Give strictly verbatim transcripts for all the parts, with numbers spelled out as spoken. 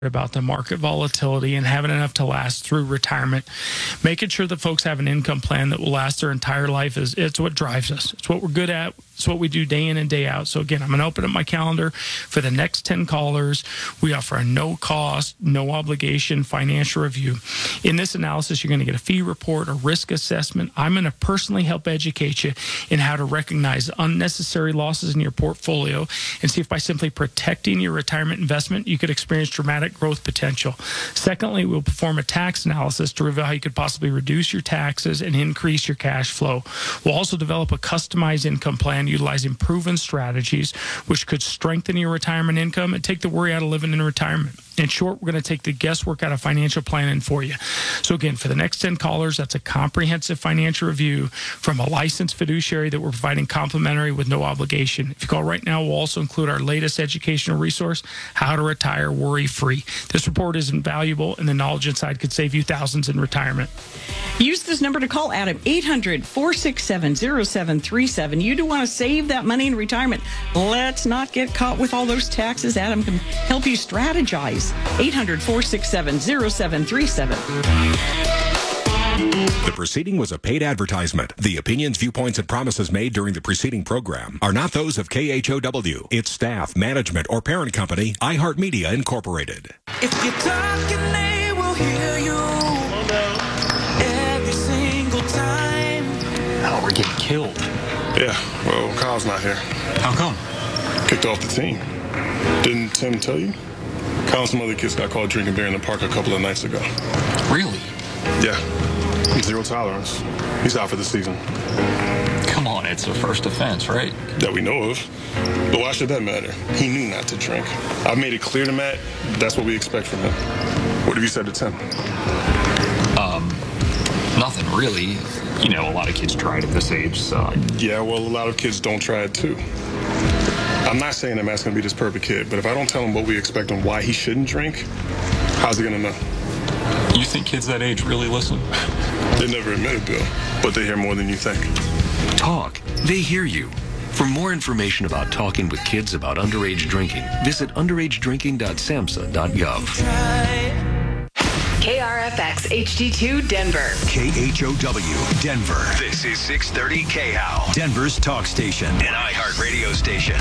about the market volatility and having enough to last through retirement. Making sure that folks have an income plan that will last their entire life is it's what drives us. It's what we're good at. It's what we do day in and day out. So again, I'm going to open up my calendar for the next ten callers. We offer a no cost, no obligation financial review. In this analysis, you're going to get a fee report, a risk assessment. I'm going to personally help educate you in how to recognize unnecessary losses in your portfolio and see if by simply protecting your retirement investment, you could experience dramatic growth potential. Secondly, we'll perform a tax analysis to reveal how you could possibly reduce your taxes and increase your cash flow. We'll also develop a customized income plan utilizing proven strategies which could strengthen your retirement income and take the worry out of living in retirement. In short, we're going to take the guesswork out of financial planning for you. So again, for the next ten callers, that's a comprehensive financial review from a licensed fiduciary that we're providing complimentary with no obligation. If you call right now, we'll also include our latest educational resource, How to Retire Worry-Free. This report is invaluable, and the knowledge inside could save you thousands in retirement. Use this number to call Adam, eight hundred, four six seven, zero seven three seven. You do want to save that money in retirement. Let's not get caught with all those taxes. Adam can help you strategize. eight hundred, four six seven, zero seven three seven. The proceeding was a paid advertisement. The opinions, viewpoints, and promises made during the preceding program are not those of K H O W, its staff, management, or parent company, iHeartMedia Incorporated. If you're talking, they will hear you every single time. Oh, we're getting killed. Yeah, well, Kyle's not here. How come? Kicked off the team. Didn't Tim tell you? Kyle and some other kids got caught drinking beer in the park a couple of nights ago. Really? Yeah. Zero tolerance. He's out for the season. Come on, it's a first offense, right? That we know of. But why should that matter? He knew not to drink. I've made it clear to Matt that's what we expect from him. What have you said to Tim? Um, nothing really. You know, a lot of kids try it at this age, so... Yeah, well, a lot of kids don't try it too. I'm not saying that Matt's going to be this perfect kid, but if I don't tell him what we expect and why he shouldn't drink, how's he going to know? You think kids that age really listen? They never admit it, Bill, but they hear more than you think. Talk. They hear you. For more information about talking with kids about underage drinking, visit underage drinking dot samhsa dot gov. K R F X H D two Denver. K H O W Denver. This is six thirty K H O W, Denver's talk station, an iHeart radio station.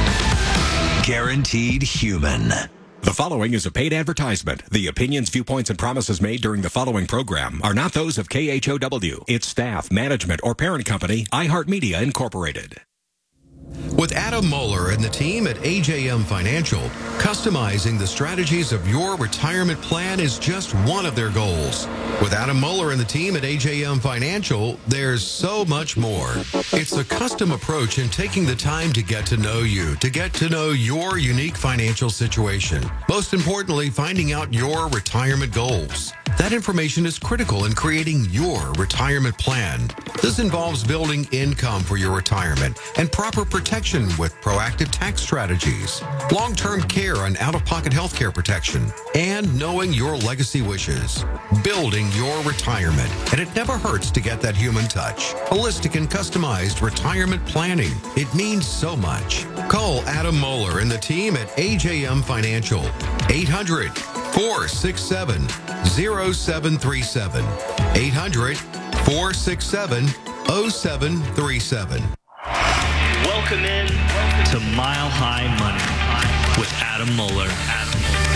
Guaranteed human. The following is a paid advertisement. The opinions, viewpoints, and promises made during the following program are not those of K H O W, its staff, management, or parent company, iHeartMedia Incorporated. With Adam Moeller and the team at A J M Financial, customizing the strategies of your retirement plan is just one of their goals. With Adam Moeller and the team at A J M Financial, there's so much more. It's a custom approach in taking the time to get to know you, to get to know your unique financial situation. Most importantly, finding out your retirement goals. That information is critical in creating your retirement plan. This involves building income for your retirement and proper protection with proactive tax strategies, long-term care and out-of-pocket health care protection, and knowing your legacy wishes. Building your retirement, and it never hurts to get that human touch. Holistic and customized retirement planning. It means so much. Call Adam Moeller and the team at A J M Financial. eight hundred, four six seven, zero seven three seven. eight hundred, four six seven, zero seven three seven. Welcome in to Mile High Money with Adam Moeller. Adam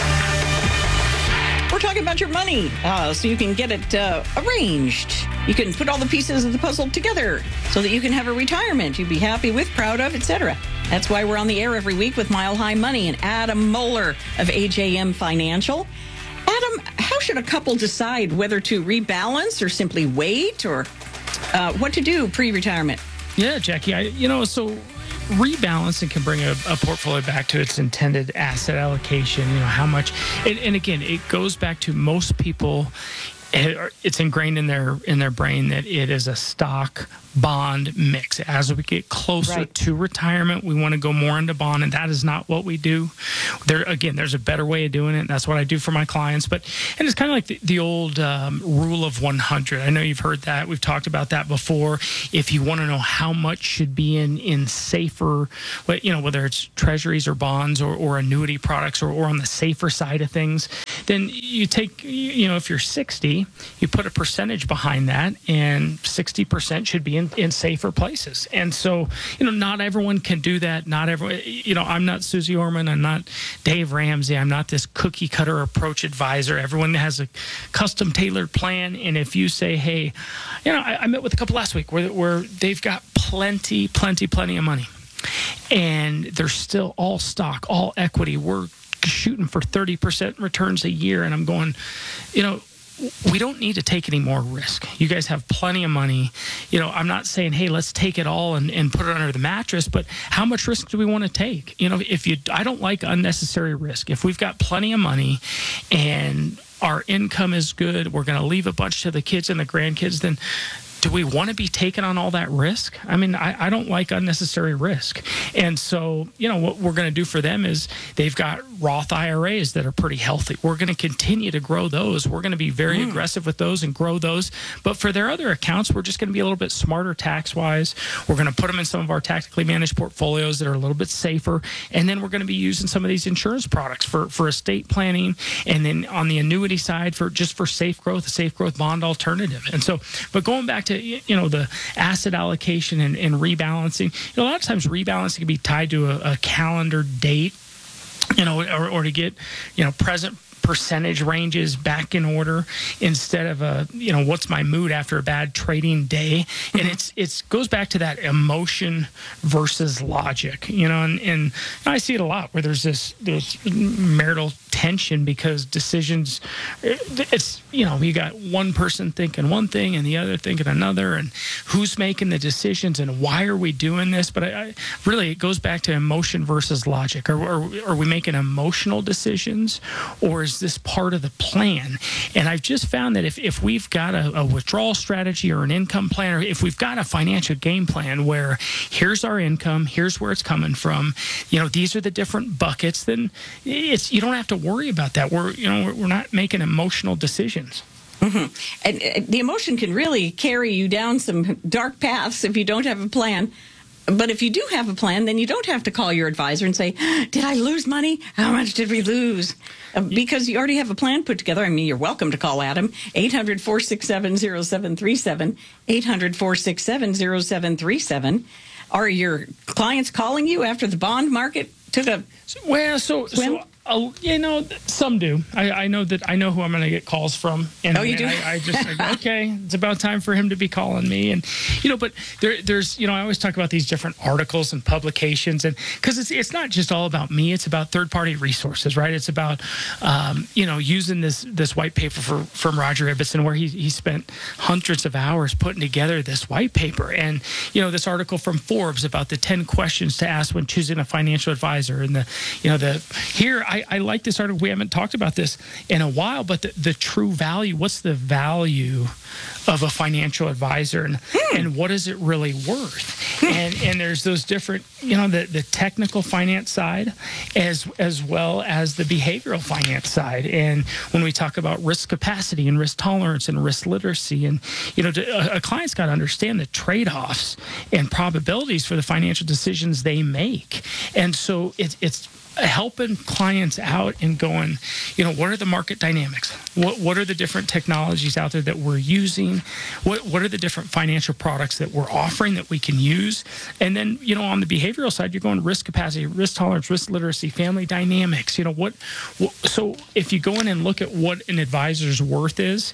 We're talking about your money, uh, so you can get it uh, arranged. You can put all the pieces of the puzzle together so that you can have a retirement you'd be happy with, proud of, et cetera. That's why we're on the air every week with Mile High Money and Adam Moeller of A J M Financial. Adam, how should a couple decide whether to rebalance or simply wait, or uh, what to do pre-retirement? Yeah, Jackie, I, you know, so rebalancing can bring a, a portfolio back to its intended asset allocation, you know, how much, and, and again, it goes back to most people it's ingrained in their in their brain that it is a stock bond mix. As we get closer Right. to retirement, we want to go more into bond, and that is not what we do. There again, there's a better way of doing it, and that's what I do for my clients. But and it's kind of like the, the old um, rule of one hundred. I know you've heard that. We've talked about that before. If you want to know how much should be in in safer, you know, whether it's treasuries or bonds or, or annuity products or, or on the safer side of things, then you take, you know, if you're sixty, you put a percentage behind that, and sixty percent should be in, in safer places. And so, you know, not everyone can do that. Not everyone, you know, I'm not Susie Orman. I'm not Dave Ramsey. I'm not this cookie cutter approach advisor. Everyone has a custom tailored plan. And if you say, hey, you know, I, I met with a couple last week where, where they've got plenty, plenty, plenty of money, and they're still all stock, all equity. We're shooting for thirty percent returns a year. And I'm going, you know, we don't need to take any more risk. You guys have plenty of money. You know, I'm not saying, hey, let's take it all and, and put it under the mattress, but how much risk do we want to take? You know, if you, I don't like unnecessary risk. If we've got plenty of money and our income is good, we're going to leave a bunch to the kids and the grandkids, then do we want to be taking on all that risk? I mean, I, I don't like unnecessary risk. And so, you know, what we're going to do for them is they've got Roth I R As that are pretty healthy. We're going to continue to grow those. We're going to be very mm. aggressive with those and grow those. But for their other accounts, we're just going to be a little bit smarter tax-wise. We're going to put them in some of our tactically managed portfolios that are a little bit safer. And then we're going to be using some of these insurance products for, for estate planning. And then on the annuity side, for just for safe growth, a safe growth bond alternative. And so, but going back to, you know, the asset allocation and, and rebalancing, you know, a lot of times rebalancing can be tied to a, a calendar date, you know, or, or to get, you know, present percentage ranges back in order instead of a, you know, what's my mood after a bad trading day. Mm-hmm. And it's it's goes back to that emotion versus logic, you know, and, and I see it a lot where there's this there's marital tension because decisions, it's, you know, you got one person thinking one thing and the other thinking another, and who's making the decisions and why are we doing this? But I, I really, it goes back to emotion versus logic. Are, are, are we making emotional decisions, or is this part of the plan? And I've just found that if, if we've got a, a withdrawal strategy or an income plan, or if we've got a financial game plan where here's our income, here's where it's coming from, you know, these are the different buckets, then it's, you don't have to worry about that. We're, you know, we're, we're not making emotional decisions. Mm-hmm. And uh, the emotion can really carry you down some dark paths if you don't have a plan. But if you do have a plan, then you don't have to call your advisor and say, did I lose money? How much did we lose? Uh, because you already have a plan put together. I mean, you're welcome to call Adam, eight hundred, four six seven, zero seven three seven, eight hundred, four six seven, zero seven three seven. Are your clients calling you after the bond market took a well, so, swim? so uh, you know, some do. I, I know that I know who I'm going to get calls from. And, oh, you and do? I, I just I go, okay, it's about time for him to be calling me. And you know, but there, there's, you know, I always talk about these different articles and publications, and because it's it's not just all about me. It's about third party resources, right? It's about um, you know, using this this white paper for, from Roger Ibbotson, where he he spent hundreds of hours putting together this white paper, and you know, this article from Forbes about the ten questions to ask when choosing a financial advisor, and the you know the here I, I like this article. We haven't talked about this in a while, but the, the true value. What's the value of a financial advisor, and hmm. and what is it really worth? and and there's those different, you know, the the technical finance side, as as well as the behavioral finance side. And when we talk about risk capacity and risk tolerance and risk literacy, and you know, a, a client's got to understand the trade-offs and probabilities for the financial decisions they make. And so it's it's helping clients out and going, you know, what are the market dynamics? What what are the different technologies out there that we're using? What what are the different financial products that we're offering that we can use? And then, you know, on the behavioral side, you're going risk capacity, risk tolerance, risk literacy, family dynamics. You know, what, what so if you go in and look at what an advisor's worth is,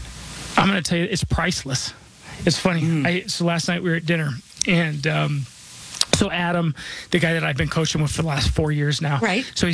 I'm going to tell you, it's priceless. It's funny. Mm. I, so last night we were at dinner, and um, so Adam, the guy that I've been coaching with for the last four years now, right? So he's got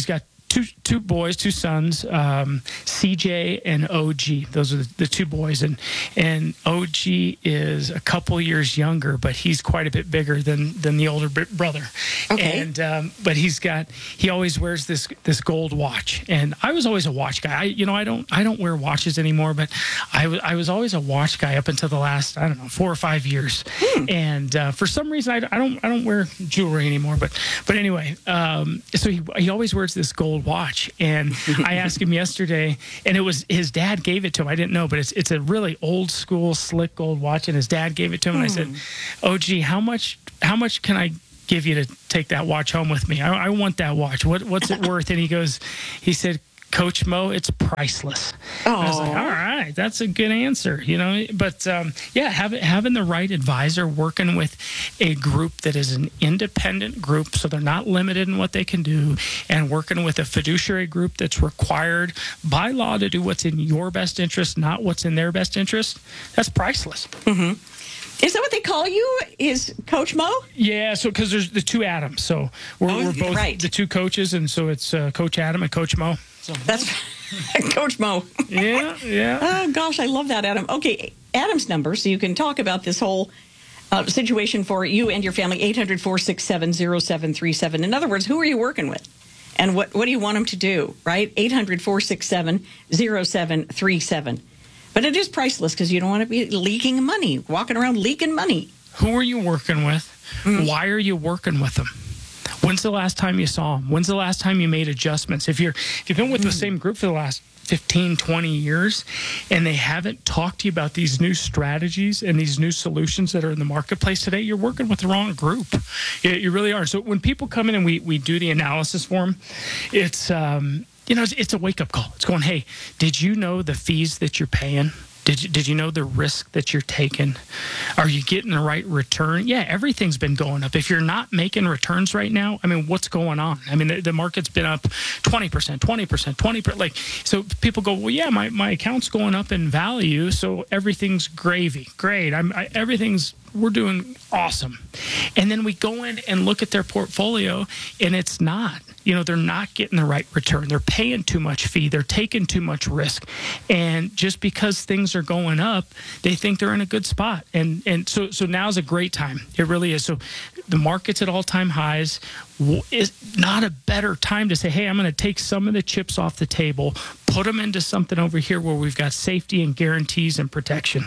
two two boys, two sons, um, C J and O G. Those are the, the two boys, and and O G is a couple years younger, but he's quite a bit bigger than than the older b- brother. Okay. And um, but he's got he always wears this this gold watch, and I was always a watch guy. I you know I don't I don't wear watches anymore, but I was I was always a watch guy up until the last I don't know four or five years, hmm. and uh, for some reason I, I don't I don't wear jewelry anymore. But but anyway, um, so he he always wears this gold watch, and I asked him yesterday, and it was his dad gave it to him. I didn't know, but it's it's a really old school slick gold watch, and his dad gave it to him. And I said, "Oh, gee, how much how much can I give you to take that watch home with me? I, I want that watch. What what's it worth?" And he goes, he said, "Coach Mo, it's priceless." And I was like, all right, that's a good answer, you know. But um, yeah, having having the right advisor, working with a group that is an independent group, so they're not limited in what they can do, and working with a fiduciary group that's required by law to do what's in your best interest, not what's in their best interest. That's priceless. Mm-hmm. Is that what they call you? Is Coach Mo? Yeah, so because there's the two Adams, so we're, oh, we're both right. the two coaches, and so it's uh, Coach Adam and Coach Mo. So. That's Coach Mo. Yeah, yeah. Oh, gosh, I love that, Adam. Okay, Adam's number, so you can talk about this whole uh, situation for you and your family, eight hundred, four six seven, zero seven three seven. In other words, who are you working with? And what, what do you want them to do, right? eight hundred, four six seven, zero seven three seven. But it is priceless because you don't want to be leaking money, walking around leaking money. Who are you working with? Mm. Why are you working with them? When's the last time you saw them? When's the last time you made adjustments? If you're if you've been with mm. the same group for the last fifteen, twenty years and they haven't talked to you about these new strategies and these new solutions that are in the marketplace today, you're working with the wrong group. You, you really are. So when people come in and we, we do the analysis for them, it's um, you know, it's, it's a wake-up call. It's going, hey, did you know the fees that you're paying? Did you, did you know the risk that you're taking? Are you getting the right return? Yeah, everything's been going up. If you're not making returns right now, I mean, what's going on? I mean, the, the market's been up twenty percent, twenty percent, twenty percent. Like, so people go, well, yeah, my, my account's going up in value, so everything's gravy. Great. I'm, I, everything's, we're doing awesome. And then we go in and look at their portfolio, and it's not. You know, they're not getting the right return. They're paying too much fee. They're taking too much risk. And just because things are going up, they think they're in a good spot. And and so so now's a great time. It really is. So the market's at all-time highs. Is not a better time to say, hey, I'm going to take some of the chips off the table, put them into something over here where we've got safety and guarantees and protection.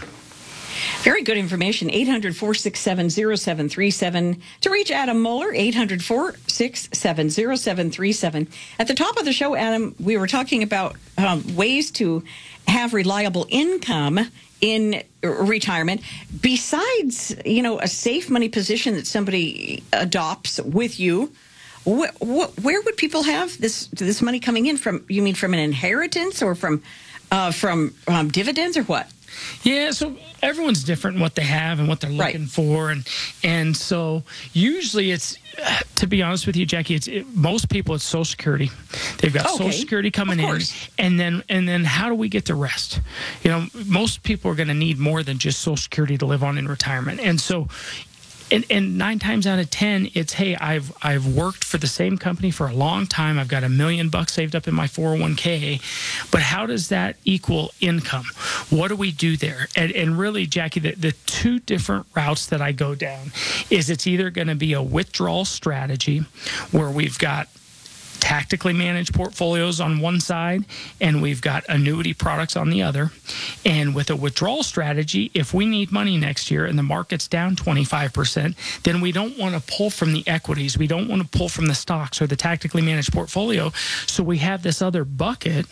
Very good information. eight hundred, four six seven, zero seven three seven. To reach Adam Moeller, eight hundred, four six seven, zero seven three seven. At the top of the show, Adam, we were talking about um, ways to have reliable income in retirement besides, you know, a safe money position that somebody adopts with you. Wh- wh- where would people have this this money coming in from? You mean from an inheritance or from uh, from um, dividends or what? Yeah, so everyone's different in what they have and what they're looking right. for, and and so usually it's, to be honest with you, Jackie, it's it, most people it's Social Security. They've got okay. Social Security coming in, and then and then how do we get the rest? You know, most people are going to need more than just Social Security to live on in retirement, and so. And, and nine times out of ten, it's, hey, I've I've worked for the same company for a long time. I've got a million bucks saved up in my four oh one k. But how does that equal income? What do we do there? And, and really, Jackie, the, the two different routes that I go down is it's either going to be a withdrawal strategy where we've got tactically managed portfolios on one side, and we've got annuity products on the other. And with a withdrawal strategy, if we need money next year and the market's down twenty-five percent, then we don't want to pull from the equities. We don't want to pull from the stocks or the tactically managed portfolio. So we have this other bucket,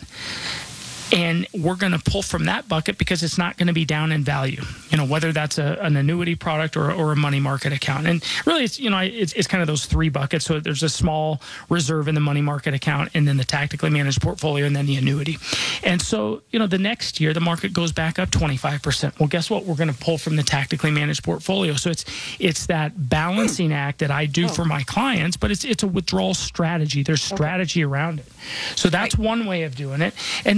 and we're going to pull from that bucket because it's not going to be down in value, you know, whether that's a, an annuity product or, or a money market account. And really, it's, you know, it's, it's kind of those three buckets. So there's a small reserve in the money market account, and then the tactically managed portfolio, and then the annuity. And so, you know, the next year, the market goes back up twenty-five percent. Well, guess what? We're going to pull from the tactically managed portfolio. So it's it's that balancing act that I do oh. for my clients, but it's it's a withdrawal strategy. There's strategy okay. around it. So that's right. one way of doing it. And then the other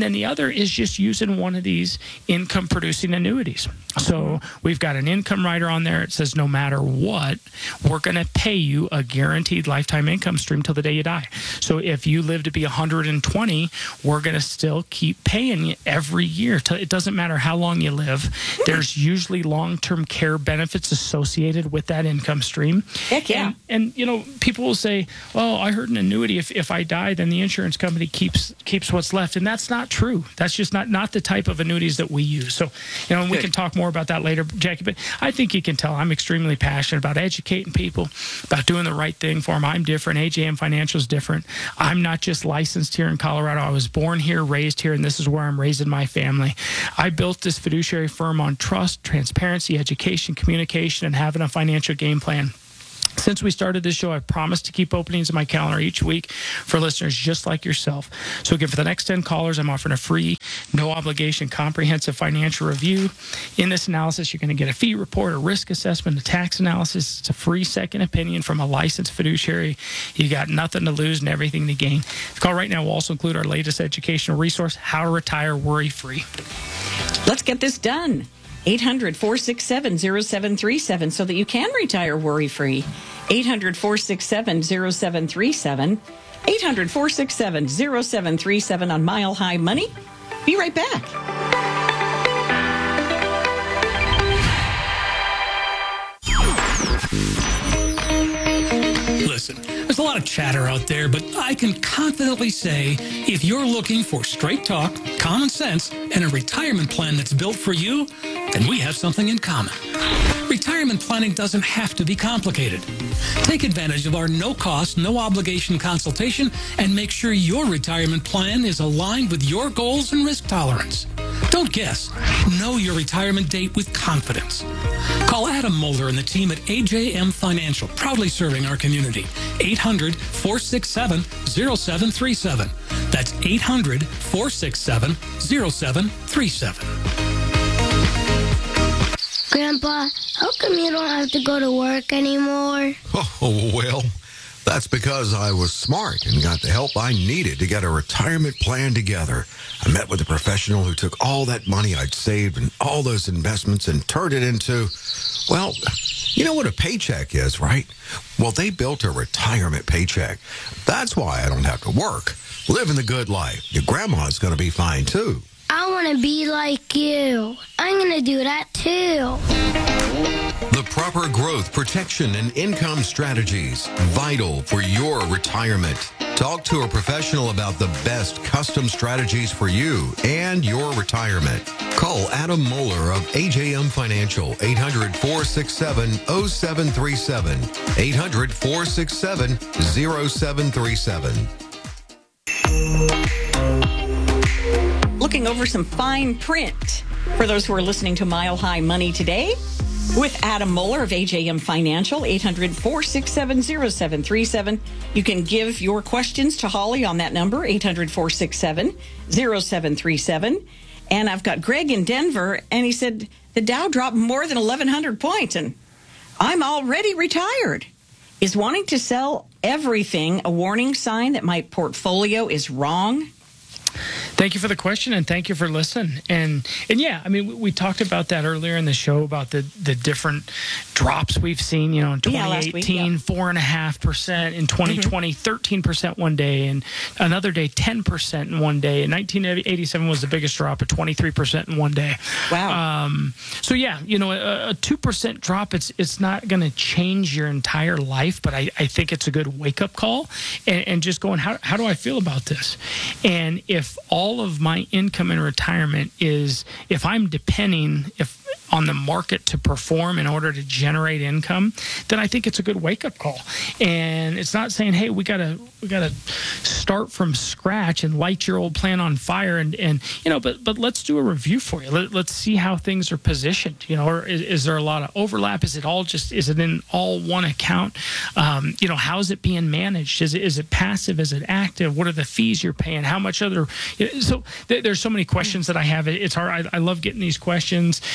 other is just using one of these income producing annuities. So we've got an income rider on there. It says no matter what, we're going to pay you a guaranteed lifetime income stream till the day you die. So if you live to be one hundred twenty, we're going to still keep paying you every year. It doesn't matter how long you live. There's usually long-term care benefits associated with that income stream. Heck yeah. And, and you know, people will say, "Oh, I heard an annuity. If if I die, then the insurance company keeps keeps what's left." And that's not true. That's just not not the type of annuities that we use. So, you know, and we can talk more about that later, Jackie. But I think you can tell I'm extremely passionate about educating people, about doing the right thing for them. I'm different. A J M Financial is different. I'm not just licensed here in Colorado. I was born here, raised here, and this is where I'm raising my family. I built this fiduciary firm on trust, transparency, education, communication, and having a financial game plan. Since we started this show, I've promised to keep openings in my calendar each week for listeners just like yourself. So again, for the next ten callers, I'm offering a free, no obligation, comprehensive financial review. In this analysis, you're going to get a fee report, a risk assessment, a tax analysis. It's a free second opinion from a licensed fiduciary. You got nothing to lose and everything to gain. The call right now will also include our latest educational resource, How to Retire Worry-Free. Let's get this done. eight hundred, four six seven, zero seven three seven so that you can retire worry-free. eight hundred, four six seven, zero seven three seven. eight hundred, four six seven, zero seven three seven on Mile High Money. Be right back. Listen, there's a lot of chatter out there, but I can confidently say if you're looking for straight talk, common sense, and a retirement plan that's built for you, then we have something in common. Retirement planning doesn't have to be complicated. Take advantage of our no-cost, no-obligation consultation and make sure your retirement plan is aligned with your goals and risk tolerance. Don't guess. Know your retirement date with confidence. Call Adam Moeller and the team at A J M Financial, proudly serving our community. eight hundred, four six seven, zero seven three seven. That's eight hundred, four six seven, zero seven three seven. Grandpa, how come you don't have to go to work anymore? Oh, well, that's because I was smart and got the help I needed to get a retirement plan together. I met with a professional who took all that money I'd saved and all those investments and turned it into, well, you know what a paycheck is, right? Well, they built a retirement paycheck. That's why I don't have to work. Living the good life. Your grandma's going to be fine, too. I want to be like you. I'm going to do that too. The proper growth, protection, and income strategies, vital for your retirement. Talk to a professional about the best custom strategies for you and your retirement. Call Adam Moeller of A J M Financial, eight hundred, four six seven, zero seven three seven, eight hundred, four six seven, zero seven three seven. Looking over some fine print for those who are listening to Mile High Money today with Adam Moeller of A J M Financial, eight hundred, four six seven, zero seven three seven. You can give your questions to Holly on that number, eight hundred, four six seven, zero seven three seven. And I've got Greg in Denver, and he said the Dow dropped more than eleven hundred points, and I'm already retired. Is wanting to sell everything a warning sign that my portfolio is wrong? Thank you for the question, and thank you for listening. And and yeah, I mean, we, we talked about that earlier in the show about the the different drops we've seen. You know, in twenty eighteen, four and a half percent. In twenty twenty, thirteen percent one day, and another day, ten percent in one day. In nineteen eighty-seven was the biggest drop at twenty-three percent in one day. Wow. Um, so yeah, you know, a, a two percent drop, it's it's not going to change your entire life, but I, I think it's a good wake up call, and, and just going, how how do I feel about this? And if all of my income in retirement is, if I'm depending if on the market to perform in order to generate income, then I think it's a good wake-up call. And it's not saying, hey, we gotta we gotta start from scratch and light your old plan on fire, and and you know, but but let's do a review for you. Let, let's see how things are positioned. You know, or is, is there a lot of overlap? Is it all just is it in all one account? Um, you know, how is it being managed? Is it is it passive? Is it active? What are the fees you're paying? How much other? You know, so th- there's so many questions that I have. It's hard. I, I love getting these questions. You know, when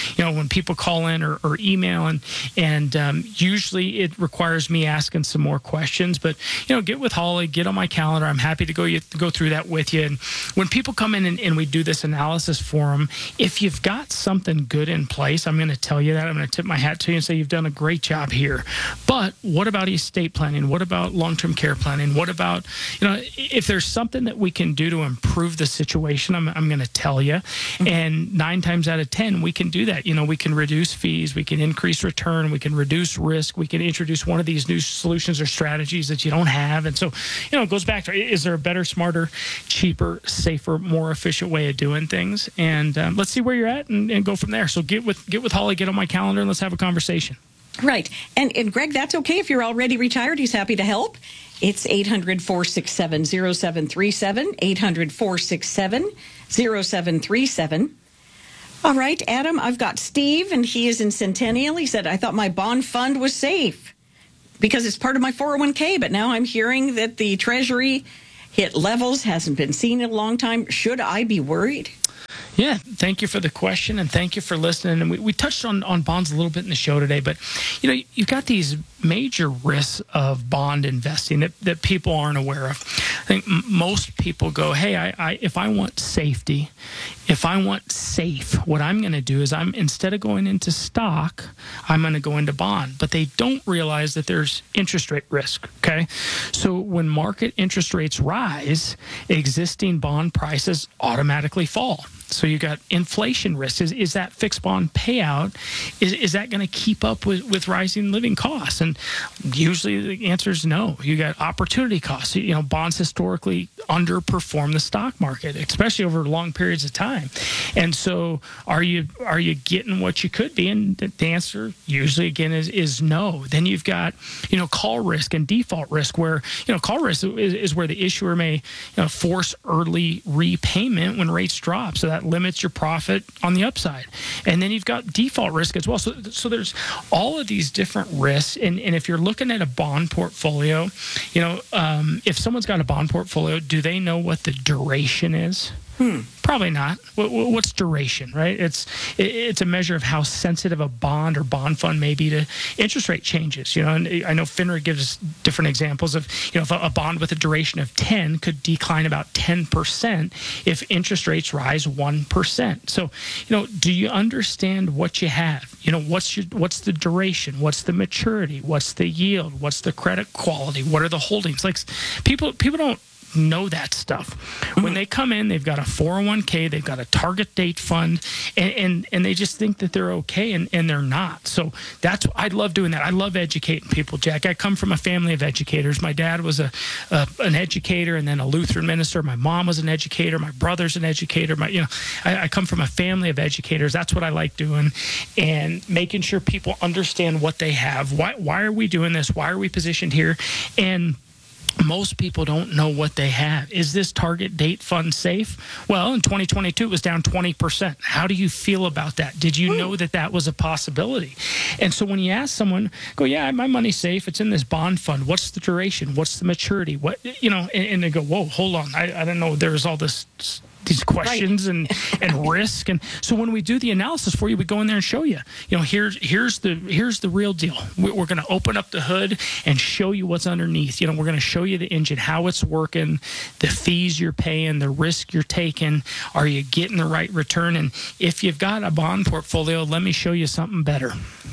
when people call in or, or email, and and um, usually it requires me asking some more questions. But you know, get with Holly, get on my calendar. I'm happy to go you, go through that with you. And when people come in and, and we do this analysis for them, if you've got something good in place, I'm going to tell you that. I'm going to tip my hat to you and say you've done a great job here. But what about estate planning? What about long-term care planning? What about, you know, if there's something that we can do to improve the situation, I'm, I'm going to tell you. Mm-hmm. And nine times out of ten, we can do that. You know, we can reduce fees, we can increase return, we can reduce risk, we can introduce one of these new solutions or strategies that you don't have. And so, you know, it goes back to, is there a better, smarter, cheaper, safer, more efficient way of doing things? And um, let's see where you're at and, and go from there. So get with get with Holly, get on my calendar, and let's have a conversation. Right. And, and Greg, that's okay if you're already retired. He's happy to help. It's eight hundred, four six seven, zero seven three seven, eight hundred, four six seven, zero seven three seven. All right, Adam, I've got Steve, and he is in Centennial. He said, I thought my bond fund was safe because it's part of my four oh one k, but now I'm hearing that the Treasury hit levels, hasn't been seen in a long time. Should I be worried? Yeah, thank you for the question, and thank you for listening. And we, we touched on, on bonds a little bit in the show today, but you know, you've got these major risks of bond investing that, that people aren't aware of. I think m- most people go, hey, I, I if I want safety, if I want safe, what I'm going to do is I'm instead of going into stock, I'm going to go into bond. But they don't realize that there's interest rate risk, okay? So when market interest rates rise, existing bond prices automatically fall. So you got inflation risk. Is is that fixed bond payout, is is that going to keep up with, with rising living costs? And usually the answer is no. You got opportunity costs. You know, bonds historically underperform the stock market, especially over long periods of time. And so are you are you getting what you could be? And the answer usually again is is no. Then you've got, you know, call risk and default risk, where, you know, call risk is, is where the issuer may, you know, force early repayment when rates drop. So that limits your profit on the upside. And then you've got default risk as well. So, so there's all of these different risks. And, and if you're looking at a bond portfolio, you know, um, if someone's got a bond portfolio, do they know what the duration is? Hmm. Probably not. What, what's duration, right? It's it's a measure of how sensitive a bond or bond fund may be to interest rate changes. You know, and I know FINRA gives different examples of, you know, if a bond with a duration of ten could decline about ten percent if interest rates rise one percent. So, you know, do you understand what you have? You know, what's your what's the duration? What's the maturity? What's the yield? What's the credit quality? What are the holdings? Like people people don't know that stuff. When they come in, they've got a four oh one k, they've got a target date fund, and and, and they just think that they're okay, and, and they're not. So that's, I love doing that. I love educating people, Jack. I come from a family of educators. My dad was a, a an educator and then a Lutheran minister. My mom was an educator. My brother's an educator. My, you know, I, I come from a family of educators. That's what I like doing, and making sure people understand what they have. Why why are we doing this? Why are we positioned here? And most people don't know what they have. Is this target date fund safe? Well, in twenty twenty-two, it was down twenty percent. How do you feel about that? Did you know that that was a possibility? And so when you ask someone, go, yeah, my money's safe. It's in this bond fund. What's the duration? What's the maturity? What, you know, and, and they go, whoa, hold on. I, I didn't know there's all this these questions right. and, and risk. And so when we do the analysis for you, we go in there and show you, you know, here's, here's the, here's the real deal. We're going to open up the hood and show you what's underneath. You know, we're going to show you the engine, how it's working, the fees you're paying, the risk you're taking. Are you getting the right return? And if you've got a bond portfolio, let me show you something better.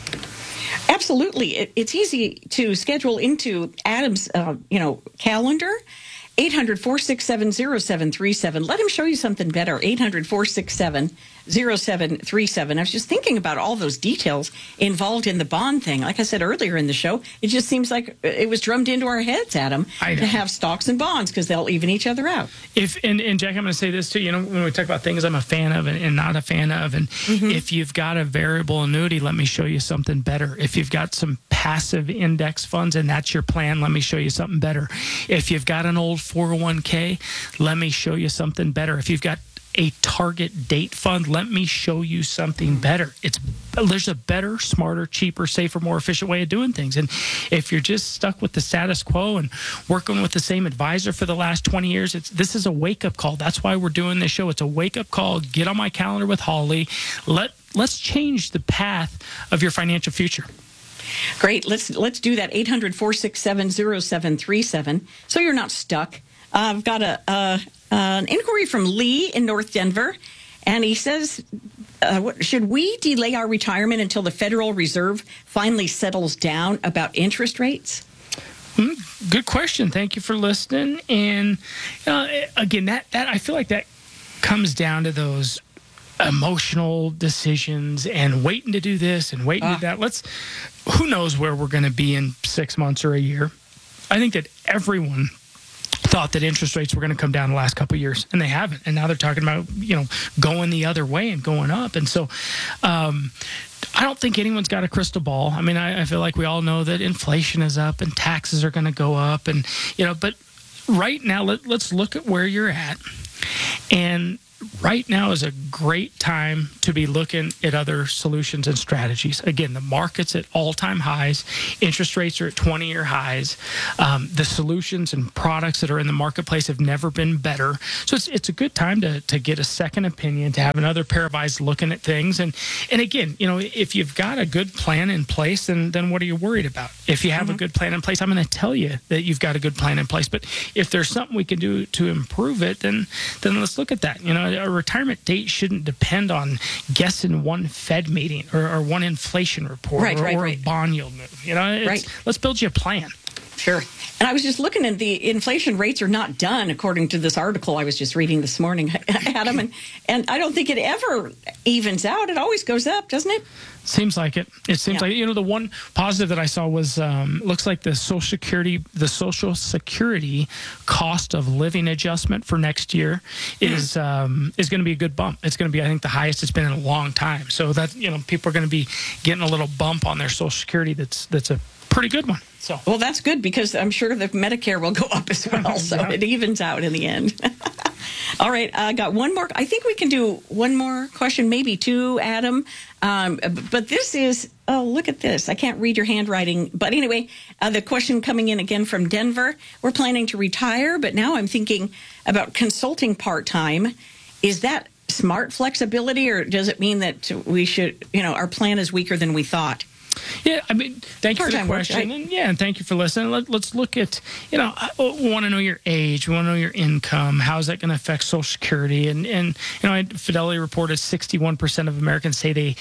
Absolutely. It, it's easy to schedule into Adam's, uh, you know, calendar. eight hundred, four six seven, zero seven three seven. Let him show you something better. eight hundred, four six seven, zero seven three seven. I was just thinking about all those details involved in the bond thing. Like I said earlier in the show, it just seems like it was drummed into our heads, Adam, to have stocks and bonds because they'll even each other out. If and, and Jack, I'm going to say this too. You know, when we talk about things I'm a fan of and, and not a fan of, and mm-hmm. if you've got a variable annuity, let me show you something better. If you've got some passive index funds and that's your plan, let me show you something better. If you've got an old four oh one k, let me show you something better. If you've got a target date fund, let me show you something better. It's there's a better, smarter, cheaper, safer, more efficient way of doing things. And if you're just stuck with the status quo and working with the same advisor for the last twenty years, it's this is a wake-up call. That's why we're doing this show. It's a wake-up call. Get on my calendar with Holly. Let let's change the path of your financial future. Great. Let's let's do that. eight hundred, four six seven, zero seven three seven. So you're not stuck. Uh, I've got a, a an inquiry from Lee in North Denver, and he says, uh, what, should we delay our retirement until the Federal Reserve finally settles down about interest rates? Mm, good question. Thank you for listening. And uh, again, that that I feel like that comes down to those emotional decisions and waiting to do this and waiting Ah. to do that. Let's. Who knows where we're going to be in six months or a year? I think that everyone thought that interest rates were going to come down the last couple of years, and they haven't. And now they're talking about, you know, going the other way and going up. And so um, I don't think anyone's got a crystal ball. I mean, I, I feel like we all know that inflation is up and taxes are going to go up. And, you know, but right now, let, let's look at where you're at. And right now is a great time to be looking at other solutions and strategies. Again, the market's at all-time highs. Interest rates are at twenty-year highs. Um, the solutions and products that are in the marketplace have never been better. So it's it's a good time to to get a second opinion, to have another pair of eyes looking at things. And and again, you know, if you've got a good plan in place, then then what are you worried about? If you have mm-hmm. a good plan in place, I'm going to tell you that you've got a good plan in place. But if there's something we can do to improve it, then then let's look at that. You know, a retirement date shouldn't depend on guessing one Fed meeting or, or one inflation report right, or, right, or right. a bond yield move. You know, it's, right. let's build you a plan. Sure. And I was just looking at the inflation rates are not done, according to this article I was just reading this morning, Adam. And, and I don't think it ever evens out. It always goes up, doesn't it? Seems like it. It seems Yeah. like, you know, the one positive that I saw was um, looks like the Social Security, the Social Security cost of living adjustment for next year is um, is going to be a good bump. It's going to be, I think, the highest it's been in a long time. So that, you know, people are going to be getting a little bump on their Social Security. That's that's a pretty good one. So well, that's good because I'm sure the Medicare will go up as well. So Yeah. it evens out in the end. All right, I got one more. I think we can do one more question, maybe two, Adam. Um, but this is, oh, look at this. I can't read your handwriting. But anyway, uh, the question coming in again from Denver. We're planning to retire, but now I'm thinking about consulting part-time. Is that smart flexibility, or does it mean that we should, you know, our plan is weaker than we thought? Yeah, I mean, thank you for the Part-time work, question. right? And yeah, and thank you for listening. Let, let's look at, you know, I want to know your age. We want to know your income. How is that going to affect Social Security? And, and you know, Fidelity reported sixty-one percent of Americans say they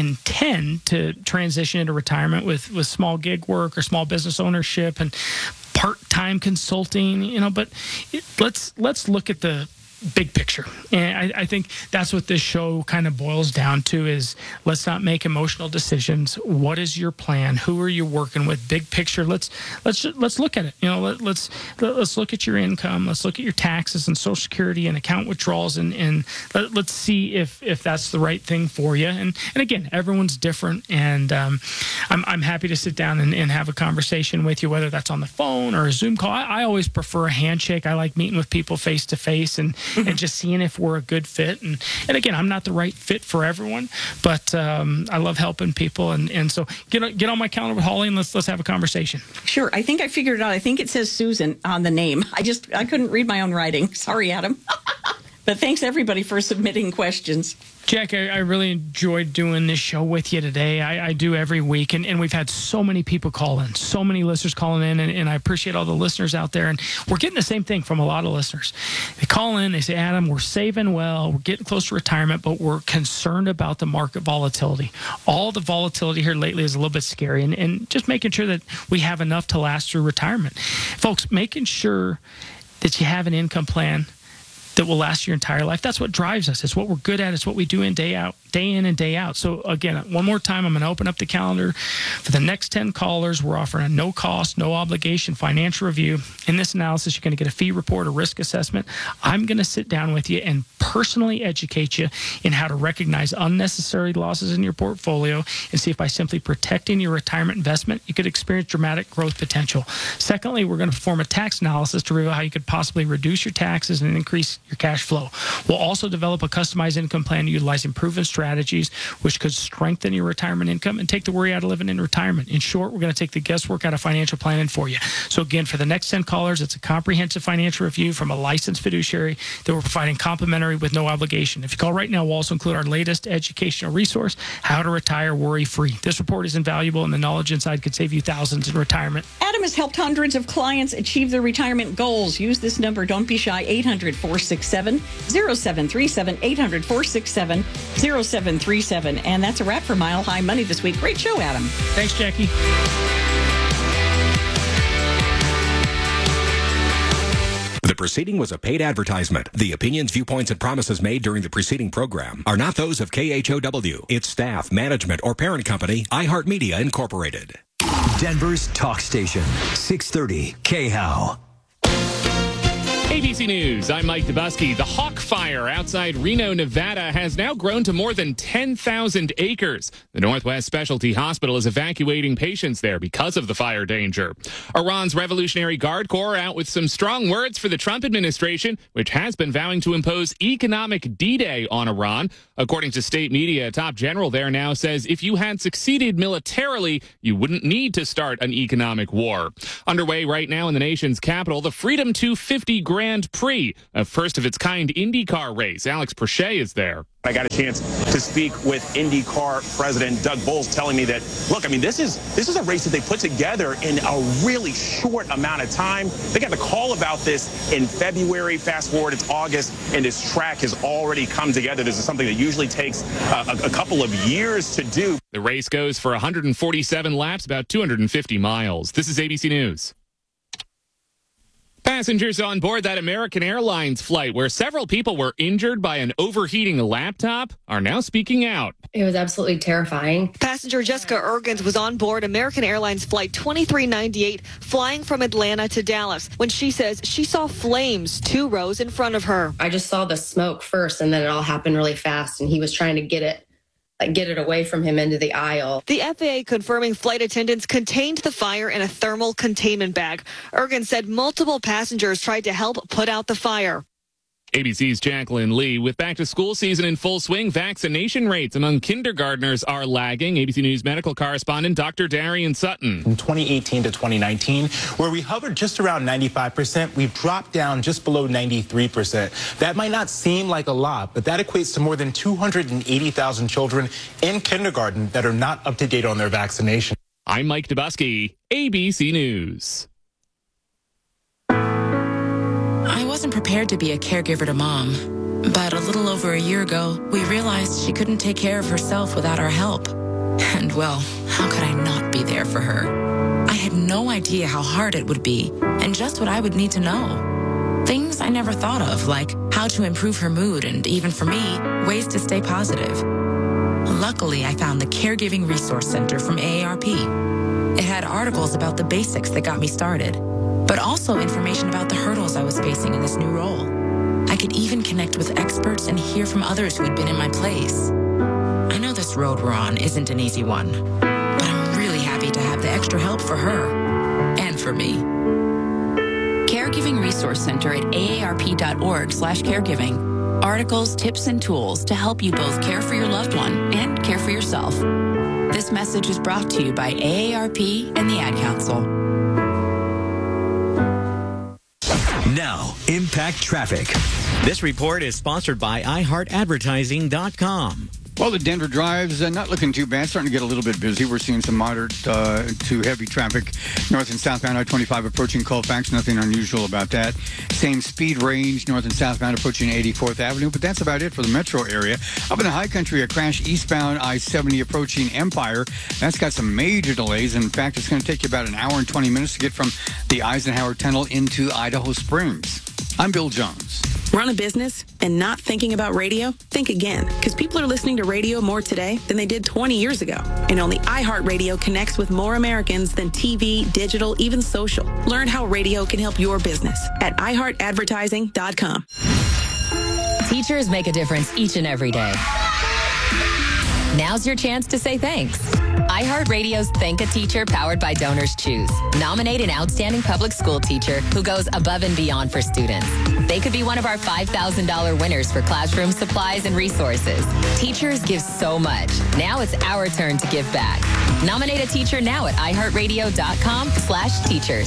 intend to transition into retirement with, with small gig work or small business ownership and part-time consulting, you know, but it, let's let's look at the big picture. And I, I think that's what this show kind of boils down to is let's not make emotional decisions. What is your plan? Who are you working with? Big picture. Let's let's let's look at it. You know, let, let's let's look at your income. Let's look at your taxes and Social Security and account withdrawals and and let, let's see if if that's the right thing for you. And and again, everyone's different. And um, I'm I'm happy to sit down and, and have a conversation with you, whether that's on the phone or a Zoom call. I, I always prefer a handshake. I like meeting with people face to face and and just seeing if we're a good fit. And, and again, I'm not the right fit for everyone, but um, I love helping people. And, and so get on, get on my calendar with Holly and let's let's have a conversation. Sure. I think I figured it out. I think it says Susan on the name. I just, I couldn't read my own writing. Sorry, Adam. But thanks, everybody, for submitting questions. Jack, I, I really enjoyed doing this show with you today. I, I do every week, and, and we've had so many people call in, so many listeners calling in, and, and I appreciate all the listeners out there. And we're getting the same thing from a lot of listeners. They call in, they say, Adam, we're saving well, we're getting close to retirement, but we're concerned about the market volatility. All the volatility here lately is a little bit scary, and, and just making sure that we have enough to last through retirement. Folks, making sure that you have an income plan that will last your entire life. That's what drives us. It's what we're good at. It's what we do in day out, day in and day out. So again, one more time, I'm going to open up the calendar for the next ten callers. We're offering a no cost, no obligation financial review. In this analysis, you're going to get a fee report, a risk assessment. I'm going to sit down with you and personally educate you in how to recognize unnecessary losses in your portfolio and see if by simply protecting your retirement investment, you could experience dramatic growth potential. Secondly, we're going to perform a tax analysis to reveal how you could possibly reduce your taxes and increase your cash flow. We'll also develop a customized income plan utilizing proven strategies, which could strengthen your retirement income and take the worry out of living in retirement. In short, we're going to take the guesswork out of financial planning for you. So again, for the next ten callers, it's a comprehensive financial review from a licensed fiduciary that we're providing complimentary with no obligation. If you call right now, we'll also include our latest educational resource, How to Retire Worry-Free. This report is invaluable, and the knowledge inside could save you thousands in retirement. Adam has helped hundreds of clients achieve their retirement goals. Use this number. Don't be shy. eight hundred, four six seven, zero seven three seven. eight hundred, four six seven, zero seven three seven. And that's a wrap for Mile High Money this week. Great show, Adam. Thanks, Jackie. The preceding was a paid advertisement. The opinions, viewpoints, and promises made during the preceding program are not those of K H O W, its staff, management, or parent company, iHeartMedia Incorporated. Denver's talk station, six thirty K H O W. A B C News, I'm Mike Dubusky. The Hawk Fire outside Reno, Nevada has now grown to more than ten thousand acres. The Northwest Specialty Hospital is evacuating patients there because of the fire danger. Iran's Revolutionary Guard Corps out with some strong words for the Trump administration, which has been vowing to impose economic D-Day on Iran. According to state media, a top general there now says if you had succeeded militarily, you wouldn't need to start an economic war. Underway right now in the nation's capital, the Freedom two fifty Grand Grand Prix, a first-of-its-kind IndyCar race. Alex Prochet is there. I got a chance to speak with IndyCar president Doug Bowles, telling me that, look, I mean, this is this is a race that they put together in a really short amount of time. They got the call about this in February. Fast forward, it's August, and this track has already come together. This is something that usually takes uh, a, a couple of years to do. The race goes for one hundred forty-seven laps, about two hundred fifty miles. This is A B C News. Passengers on board that American Airlines flight where several people were injured by an overheating laptop are now speaking out. It was absolutely terrifying. Passenger Jessica Ergens was on board American Airlines flight twenty-three ninety-eight, flying from Atlanta to Dallas, when she says she saw flames two rows in front of her. I just saw the smoke first, and then it all happened really fast, and he was trying to get it Like get it away from him into the aisle. The F A A confirming flight attendants contained the fire in a thermal containment bag. Ergen said multiple passengers tried to help put out the fire. A B C's Jacqueline Lee. With back-to-school season in full swing, vaccination rates among kindergartners are lagging. A B C News medical correspondent Doctor Darian Sutton. From twenty eighteen to twenty nineteen, where we hovered just around ninety-five percent, we've dropped down just below ninety-three percent. That might not seem like a lot, but that equates to more than two hundred eighty thousand children in kindergarten that are not up to date on their vaccination. I'm Mike Dubusky, A B C News. I wasn't prepared to be a caregiver to Mom, but a little over a year ago, we realized she couldn't take care of herself without our help. And well, how could I not be there for her? I had no idea how hard it would be and just what I would need to know. Things I never thought of, like how to improve her mood and, even for me, ways to stay positive. Luckily, I found the Caregiving Resource Center from A A R P. It had articles about the basics that got me started, but also information about the hurdles I was facing in this new role. I could even connect with experts and hear from others who had been in my place. I know this road we're on isn't an easy one, but I'm really happy to have the extra help for her and for me. Caregiving Resource Center at aarp.org slash caregiving. Articles, tips, and tools to help you both care for your loved one and care for yourself. This message is brought to you by A A R P and the Ad Council. Now, Impact Traffic. This report is sponsored by i heart advertising dot com. Well, the Denver drive's uh, not looking too bad. Starting to get a little bit busy. We're seeing some moderate uh, to heavy traffic north and southbound I twenty-five approaching Colfax. Nothing unusual about that. Same speed range north and southbound approaching eighty-fourth Avenue, but that's about it for the metro area. Up in the high country, a crash eastbound I seventy approaching Empire. That's got some major delays. In fact, it's going to take you about an hour and twenty minutes to get from the Eisenhower Tunnel into Idaho Springs. I'm Bill Jones. Run a business and not thinking about radio? Think again, because people are listening to radio more today than they did twenty years ago. And only iHeartRadio connects with more Americans than T V, digital, even social. Learn how radio can help your business at i heart advertising dot com. Teachers make a difference each and every day. Now's your chance to say thanks. iHeartRadio's Thank a Teacher, powered by Donors Choose. Nominate an outstanding public school teacher who goes above and beyond for students. They could be one of our five thousand dollars winners for classroom supplies and resources. Teachers give so much. Now it's our turn to give back. Nominate a teacher now at iHeartRadio.com slash teachers.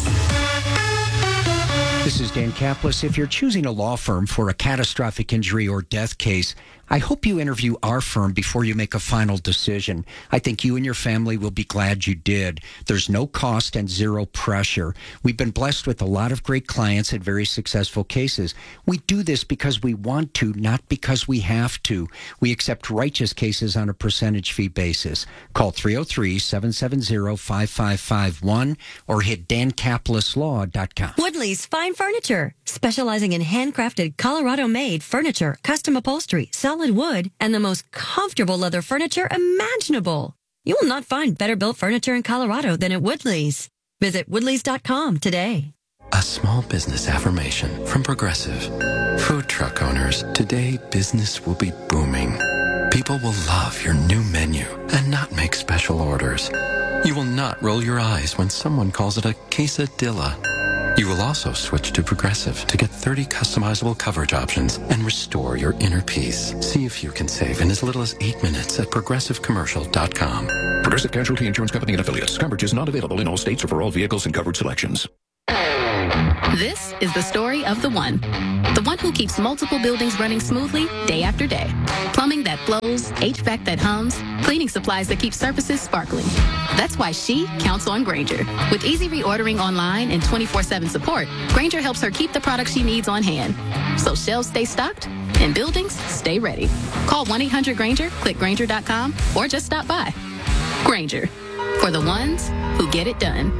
This is Dan Kaplis. If you're choosing a law firm for a catastrophic injury or death case, I hope you interview our firm before you make a final decision. I think you and your family will be glad you did. There's no cost and zero pressure. We've been blessed with a lot of great clients and very successful cases. We do this because we want to, not because we have to. We accept righteous cases on a percentage fee basis. Call three oh three, seven seven zero, five five five one or hit dan kaplis law dot com. Woodley's Fine Furniture, specializing in handcrafted Colorado-made furniture, custom upholstery, solid wood, and the most comfortable leather furniture imaginable. You will not find better built furniture in Colorado than at Woodley's. Visit woodleys dot com today. A small business affirmation from Progressive. Food truck owners, today business will be booming. People will love your new menu and not make special orders. You will not roll your eyes when someone calls it a quesadilla. You will also switch to Progressive to get thirty customizable coverage options and restore your inner peace. See if you can save in as little as eight minutes at progressive commercial dot com. Progressive Casualty Insurance Company and Affiliates. Coverage is not available in all states or for all vehicles and coverage selections. This is the story of the one. The one who keeps multiple buildings running smoothly day after day. Plumbing that flows, H V A C that hums, cleaning supplies that keep surfaces sparkling. That's why she counts on Grainger. With easy reordering online and twenty-four seven support, Grainger helps her keep the products she needs on hand. So shelves stay stocked and buildings stay ready. Call one eight hundred Grainger, click Grainger dot com, or just stop by. Grainger, for the ones who get it done.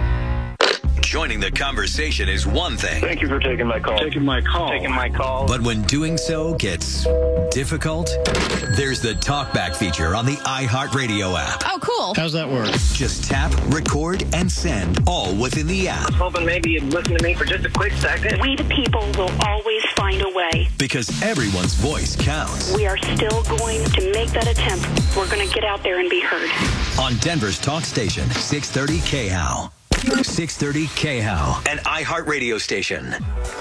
Joining the conversation is one thing. Thank you for taking my call. Taking my call. Taking my call. But when doing so gets difficult, there's the talkback feature on the iHeartRadio app. Oh, cool. How's that work? Just tap, record, and send all within the app. I was hoping maybe you'd listen to me for just a quick second. We the people will always find a way. Because everyone's voice counts. We are still going to make that attempt. We're going to get out there and be heard. On Denver's talk station, six thirty K H O W. six thirty K H O W, an iHeartRadio station.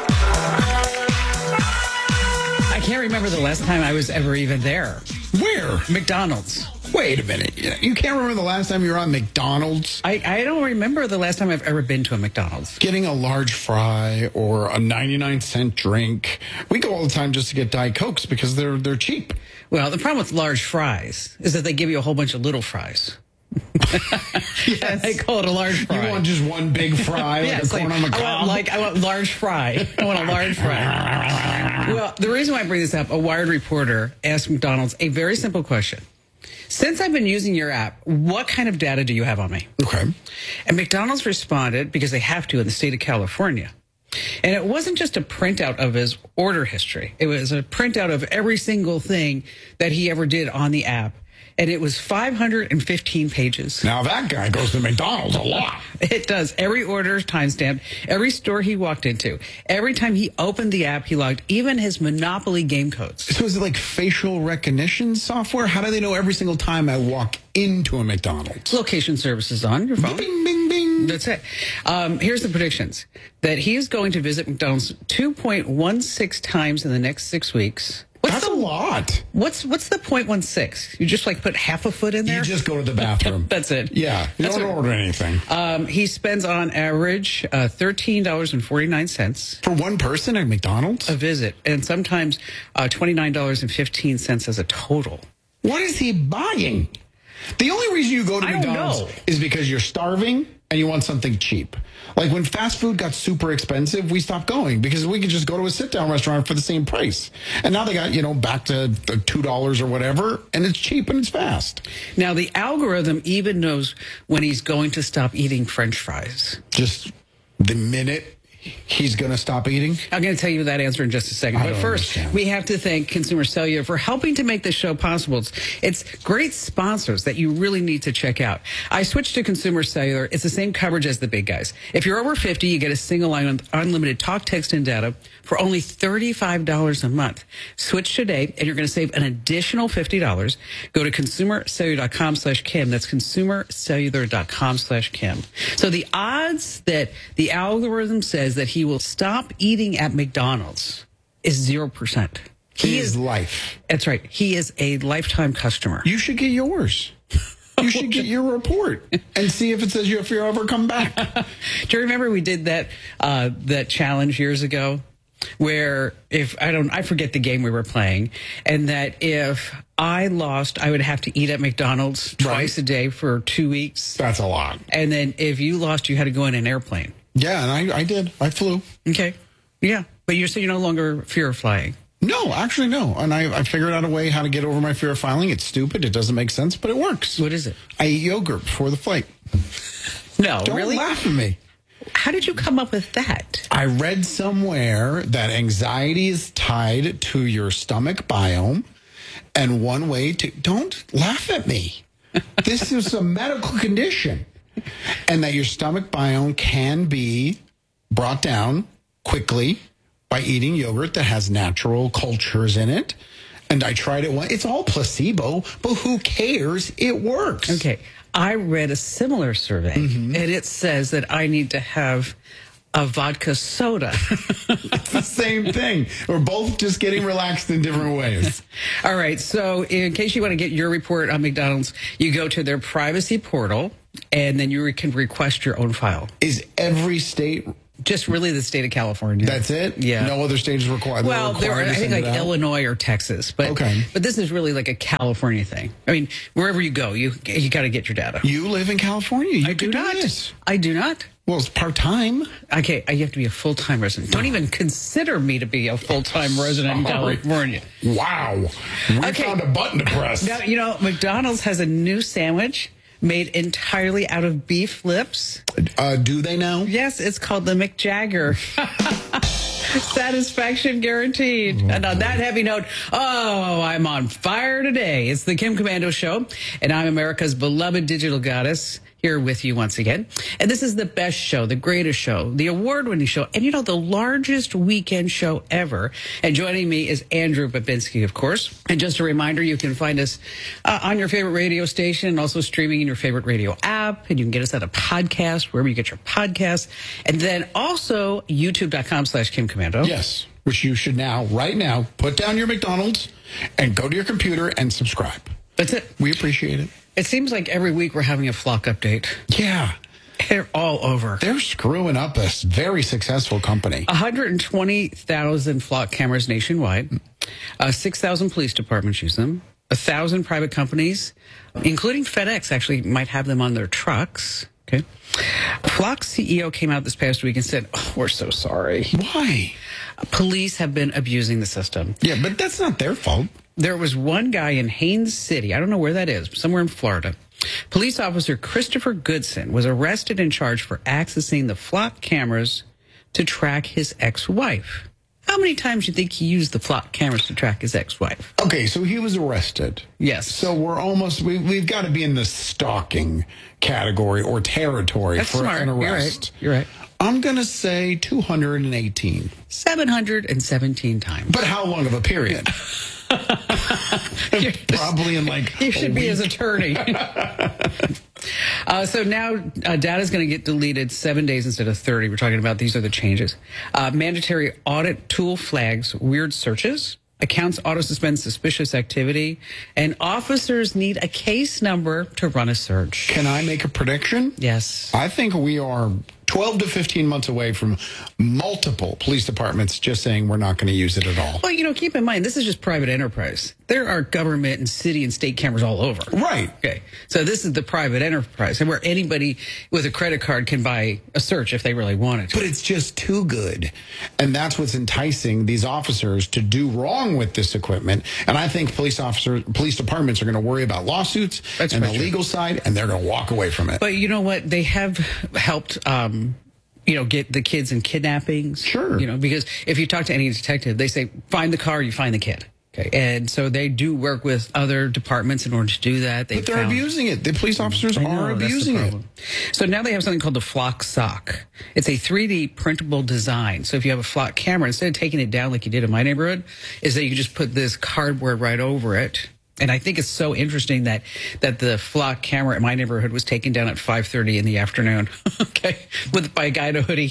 I can't remember the last time I was ever even there. Where? McDonald's. Wait a minute. You can't remember the last time you were on McDonald's? I, I don't remember the last time I've ever been to a McDonald's. Getting a large fry or a ninety-nine cent drink. We go all the time just to get Diet Cokes because they're they're cheap. Well, the problem with large fries is that they give you a whole bunch of little fries. Yes. They call it a large fry. You want just one big fry, like yes, a corn on the cob? I want, like, I want large fry. I want a large fry. Well, the reason why I bring this up, a Wired reporter asked McDonald's a very simple question. Since I've been using your app, what kind of data do you have on me? Okay. And McDonald's responded, because they have to in the state of California. And it wasn't just a printout of his order history. It was a printout of every single thing that he ever did on the app. And it was five hundred fifteen pages. Now that guy goes to McDonald's a lot. It does. Every order is timestamped. Every store he walked into. Every time he opened the app, he logged even his Monopoly game codes. So is it like facial recognition software? How do they know every single time I walk into a McDonald's? Location services on your phone. Bing, bing, bing. That's it. Um, here's the predictions. That he is going to visit McDonald's two point one six times in the next six weeks. What's That's the, a lot. What's what's the zero point one six? You just like put half a foot in there? You just go to the bathroom. That's it. Yeah. You That's don't what, order anything. Um, he spends on average uh, thirteen dollars and forty-nine cents. For one person at McDonald's? A visit. And sometimes uh, twenty-nine dollars and fifteen cents as a total. What is he buying? The only reason you go to I McDonald's don't know. is because you're starving and you want something cheap. Like when fast food got super expensive, we stopped going because we could just go to a sit-down restaurant for the same price. And now they got, you know, back to two dollars or whatever, and it's cheap and it's fast. Now, the algorithm even knows when he's going to stop eating French fries. Just the minute he's going to stop eating? I'm going to tell you that answer in just a second. I But don't first, understand. we have to thank Consumer Cellular for helping to make this show possible. It's, it's great sponsors that you really need to check out. I switched to Consumer Cellular. It's the same coverage as the big guys. If you're over fifty, you get a single line with unlimited talk, text, and data for only thirty-five dollars a month. Switch today, and you're going to save an additional fifty dollars. Go to consumercellular.com slash Kim. That's consumercellular.com slash Kim. So the odds that the algorithm says that he will stop eating at McDonald's is zero percent. He His is life. That's right. He is a lifetime customer. You should get yours. You should get your report and see if it says you if you ever come back. Do you remember we did that uh, that challenge years ago, where if I don't, I forget the game we were playing, and that if I lost, I would have to eat at McDonald's twice Right. a day for two weeks. That's a lot. And then if you lost, you had to go in an airplane. Yeah, and I, I did. I flew. Okay. Yeah, but you're saying you no longer fear of flying. No, actually, no. And I, I figured out a way how to get over my fear of flying. It's stupid. It doesn't make sense, but it works. What is it? I eat yogurt before the flight. No, Don't really? laugh at me. How did you come up with that? I read somewhere that anxiety is tied to your stomach biome. And one way to... Don't laugh at me. This is a medical condition. And that your stomach biome can be brought down quickly by eating yogurt that has natural cultures in it. And I tried it once. It's all placebo, but who cares? It works. Okay. I read a similar survey, Mm-hmm. and it says that I need to have a vodka soda. It's the same thing. We're both just getting relaxed in different ways. All right. So in case you want to get your report on McDonald's, you go to their privacy portal, and then you can request your own file. Is every state... Just really the state of California. That's it? Yeah. No other states require. Well, there are, required I to think send like it out? Illinois or Texas, but Okay. but this is really like a California thing. I mean, wherever you go, you you got to get your data. You live in California. You I do could not. this. I do not. Well, it's part time. Okay, you have to be a full time resident. Don't even consider me to be a full time resident in Sorry. California. Wow. We Okay. found a button to press. Now you know McDonald's has a new sandwich made entirely out of beef lips. Uh, do they now? Yes, it's called the McJagger. Satisfaction guaranteed. And on that heavy note, oh, I'm on fire today. It's the Kim Commando Show, and I'm America's beloved digital goddess, here with you once again. And this is the best show, the greatest show, the award-winning show, and you know, the largest weekend show ever. And joining me is Andrew Babinski, of course. And just a reminder, you can find us uh, on your favorite radio station and also streaming in your favorite radio app. And you can get us at a podcast, wherever you get your podcasts. And then also youtube.com slash Kim Commando. Yes, which you should now, right now, put down your McDonald's and go to your computer and subscribe. That's it. We appreciate it. It seems like every week we're having a flock update. Yeah. They're all over. They're screwing up a very successful company. one hundred twenty thousand flock cameras nationwide. Uh, six thousand police departments use them. one thousand private companies, including FedEx, actually might have them on their trucks. Okay. Flock's C E O came out this past week and said, oh, we're so sorry. Why? Police have been abusing the system. Yeah, but that's not their fault. There was one guy in Haines City, I don't know where that is, somewhere in Florida. Police officer Christopher Goodson was arrested and charged for accessing the flock cameras to track his ex-wife. How many times do you think he used the flock cameras to track his ex-wife? Okay, so he was arrested. Yes. So we're almost, we, we've got to be in the stalking category or territory That's for smart. an You're arrest. right. You're right. I'm going to say two hundred eighteen. seven hundred seventeen times. But how long of a period? Probably in like You should a be week. his attorney. uh, so now uh, data is going to get deleted seven days instead of thirty. We're talking about these are the changes. Uh, mandatory audit tool flags weird searches. Accounts auto-suspend suspicious activity. And officers need a case number to run a search. Can I make a prediction? Yes. I think we are twelve to fifteen months away from multiple police departments just saying we're not going to use it at all. Well, you know, keep in mind, this is just private enterprise. There are government and city and state cameras all over. Right. Okay. So this is the private enterprise, and where anybody with a credit card can buy a search if they really wanted to. But it's just too good. And that's what's enticing these officers to do wrong with this equipment. And I think police officers, police departments are going to worry about lawsuits That's and the quite true. legal side, and they're going to walk away from it. But you know what? They have helped um, you know, get the kids in kidnappings. Sure. You know, because if you talk to any detective, they say, find the car, you find the kid. Okay. And so they do work with other departments in order to do that. They But they're found, abusing it. The police officers I know, are that's the abusing it. problem. So now they have something called the Flock Sock. It's a three D printable design. So if you have a Flock camera, instead of taking it down like you did in my neighborhood, is that you just put this cardboard right over it. And I think it's so interesting that that the Flock camera in my neighborhood was taken down at five thirty in the afternoon. Okay, with by a guy in a hoodie.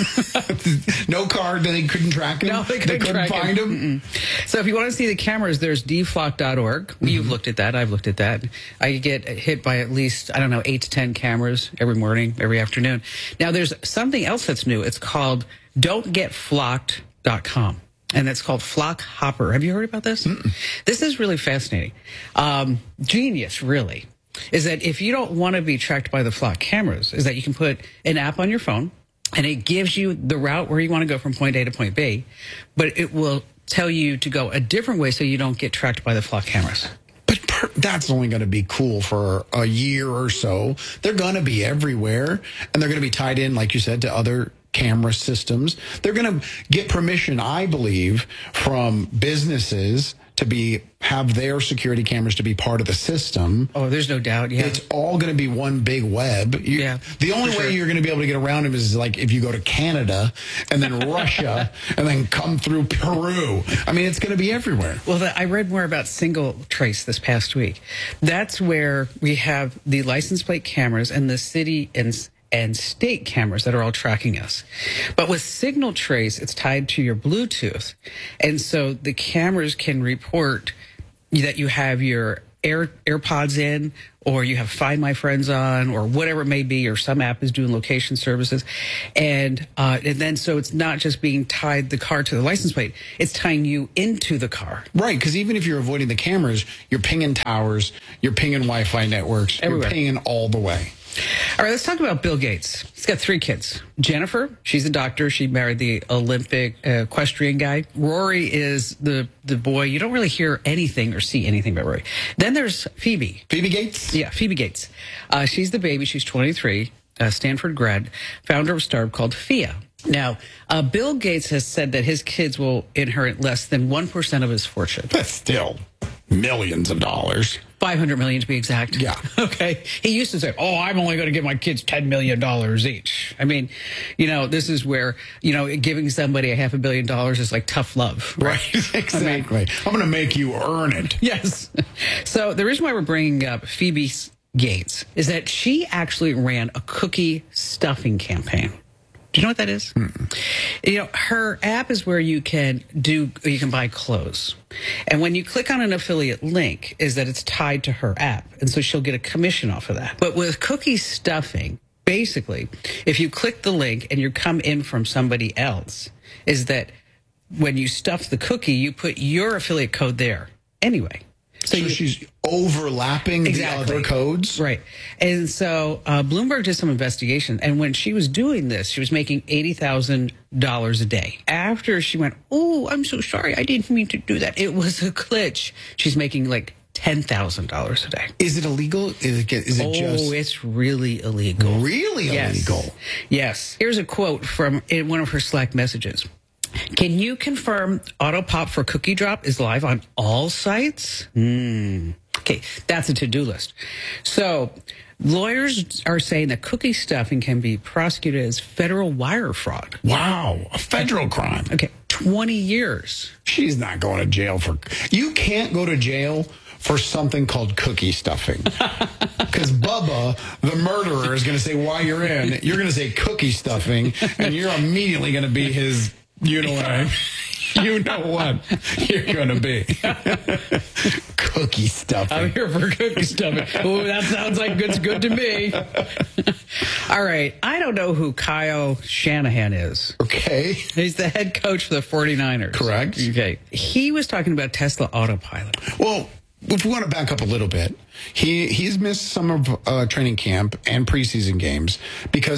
No card, then they couldn't track him. No, they couldn't, they couldn't track find him. him. Mm-mm. So if you want to see the cameras, there's d flock dot org. Mm-hmm. You've looked at that. I've looked at that. I get hit by at least, I don't know, eight to ten cameras every morning, every afternoon. Now, there's something else that's new. It's called don't get flocked dot com. And that's called Flock Hopper. Have you heard about this? Mm-mm. This is really fascinating. Um, genius, really, is that if you don't want to be tracked by the Flock cameras, is that you can put an app on your phone, and it gives you the route where you want to go from point A to point B, but it will tell you to go a different way so you don't get tracked by the Flock cameras. But per, that's only going to be cool for a year or so. They're going to be everywhere, and they're going to be tied in, like you said, to other camera systems. They're going to get permission, I believe, from businesses to be have their security cameras to be part of the system. Oh, there's no doubt. Yeah, it's all going to be one big web. You, yeah, the only way sure. you're going to be able to get around them is like if you go to Canada and then Russia and then come through Peru. I mean, it's going to be everywhere. Well, the, I read more about Single Trace this past week. That's where we have the license plate cameras and the city and and state cameras that are all tracking us. But with Signal Trace, it's tied to your Bluetooth. And so the cameras can report that you have your Air, AirPods in, or you have Find My Friends on, or whatever it may be, or some app is doing location services. And, uh, and then so it's not just being tied the car to the license plate, it's tying you into the car. Right, because even if you're avoiding the cameras, you're pinging towers, you're pinging Wi-Fi networks, Everywhere. You're pinging all the way. All right, let's talk about Bill Gates. He's got three kids. Jennifer, she's a doctor. She married the Olympic uh, equestrian guy. Rory is the, the boy. You don't really hear anything or see anything about Rory. Then there's Phoebe. Phoebe Gates? Yeah, Phoebe Gates. Uh, she's the baby. She's twenty-three, uh, Stanford grad, founder of a startup called Fia. Now, uh, Bill Gates has said that his kids will inherit less than one percent of his fortune. That's still millions of dollars. five hundred million to be exact. Yeah. Okay. He used to say, oh, I'm only going to give my kids ten million dollars each. I mean, you know, this is where, you know, giving somebody a half a billion dollars is like tough love. Right. Exactly. I mean, I'm going to make you earn it. Yes. So the reason why we're bringing up Phoebe Gates is that she actually ran a cookie stuffing campaign. Do you know what that is? Mm-mm. You know, her app is where you can do, you can buy clothes. And when you click on an affiliate link, is that it's tied to her app. And so she'll get a commission off of that. But with cookie stuffing, basically, if you click the link and you come in from somebody else, is that when you stuff the cookie, you put your affiliate code there anyway. So, so you, she's overlapping exactly. the other codes? Right. And so uh, Bloomberg did some investigation. And when she was doing this, she was making eighty thousand dollars a day. After she went, oh, I'm so sorry. I didn't mean to do that. It was a glitch. She's making like ten thousand dollars a day. Is it illegal? Is it, is it oh, just... Oh, it's really illegal. Really yes. illegal? Yes. Here's a quote from in one of her Slack messages. Can you confirm Autopop for Cookie Drop is live on all sites? Hmm. Okay, that's a to-do list. So lawyers are saying that cookie stuffing can be prosecuted as federal wire fraud. Wow, a federal crime. Okay, twenty years. She's not going to jail for... You can't go to jail for something called cookie stuffing. Because Bubba, the murderer, is going to say, while you're in, you're going to say cookie stuffing, and you're immediately going to be his... You know what I You know what you're going to be. Cookie stuffing. I'm here for cookie stuffing. Oh, that sounds like it's good to me. All right. I don't know who Kyle Shanahan is. Okay. He's the head coach for the forty-niners. Correct. Okay. He was talking about Tesla Autopilot. Well, if we want to back up a little bit, he he's missed some of uh, training camp and preseason games because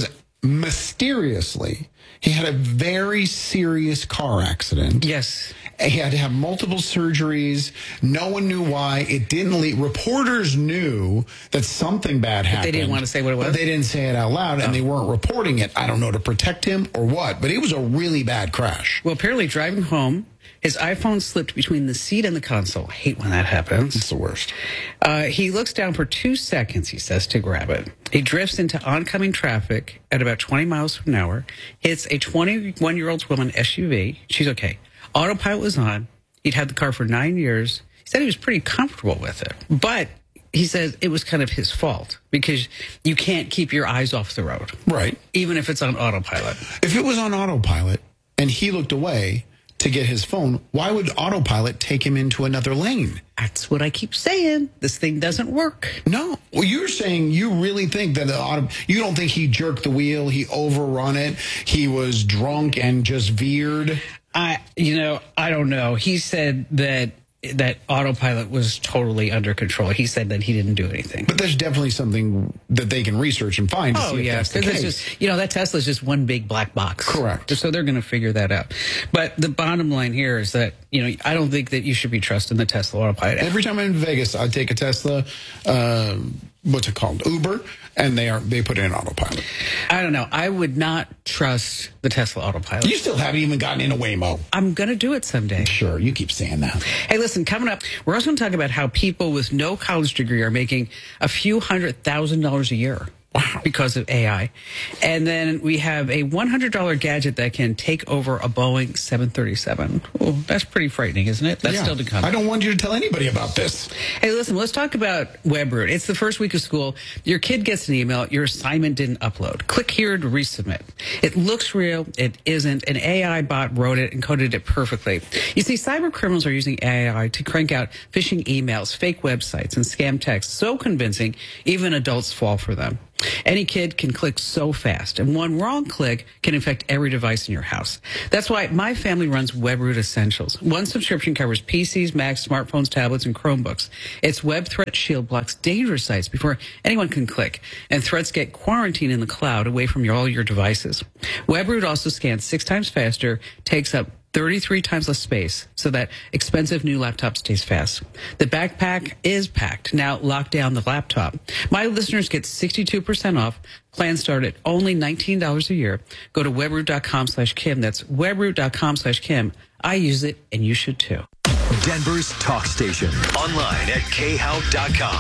mysteriously, he had a very serious car accident. Yes. He had to have multiple surgeries. No one knew why. It didn't leak. Reporters knew that something bad happened. But they didn't want to say what it was? But they didn't say it out loud, and they weren't reporting it. I don't know, to protect him or what, but it was a really bad crash. Well, apparently driving home, his iPhone slipped between the seat and the console. I hate when that happens. It's the worst. Uh, he looks down for two seconds, he says, to grab it. He drifts into oncoming traffic at about twenty miles an hour, hits a twenty-one-year-old woman S U V. She's okay. Autopilot was on. He'd had the car for nine years. He said he was pretty comfortable with it. But he says it was kind of his fault because you can't keep your eyes off the road. Right. Even if it's on autopilot. If it was on autopilot and he looked away to get his phone, why would autopilot take him into another lane? That's what I keep saying. This thing doesn't work. No. Well, you're saying you really think that the auto, you don't think he jerked the wheel, he overrun it, he was drunk and just veered? I, you know, I don't know. He said that that autopilot was totally under control. He said that he didn't do anything. But there's definitely something that they can research and find to oh, see if yeah, that's the case. Just, you know, that Tesla's just one big black box. Correct. So they're going to figure that out. But the bottom line here is that, you know, I don't think that you should be trusting the Tesla autopilot. Every time I'm in Vegas, I take a Tesla, uh, what's it called, Uber, and they are they put it in autopilot. I don't know. I would not trust the Tesla autopilot. You still haven't even gotten into Waymo. I'm going to do it someday. Sure, you keep saying that. Hey, listen, coming up, we're also going to talk about how people with no college degree are making a few hundred thousand dollars a year. Wow. Because of A I. And then we have a one hundred dollars gadget that can take over a Boeing seven thirty-seven. Oh, that's pretty frightening, isn't it? That's yeah. still to come. I don't want you to tell anybody about this. Hey, listen, let's talk about WebRoot. It's the first week of school. Your kid gets an email. Your assignment didn't upload. Click here to resubmit. It looks real. It isn't. An A I bot wrote it and coded it perfectly. You see, cyber criminals are using A I to crank out phishing emails, fake websites, and scam texts so convincing, even adults fall for them. Any kid can click so fast, and one wrong click can infect every device in your house. That's why my family runs WebRoot Essentials. One subscription covers P Cs, Macs, smartphones, tablets, and Chromebooks. Its Web Threat Shield blocks dangerous sites before anyone can click, and threats get quarantined in the cloud away from your, all your devices. WebRoot also scans six times faster, takes up thirty-three times less space, so that expensive new laptop stays fast. The backpack is packed. Now lock down the laptop. My listeners get sixty-two percent off. Plans start at only nineteen dollars a year. Go to webroot.com slash Kim. That's webroot.com slash Kim. I use it, and you should too. Denver's talk station. Online at k how dot com.